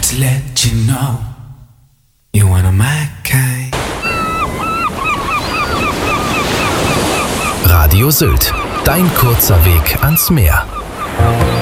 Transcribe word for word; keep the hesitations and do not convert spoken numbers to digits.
to let you know you're one of my kind. Radio Sylt, dein kurzer Weg ans Meer.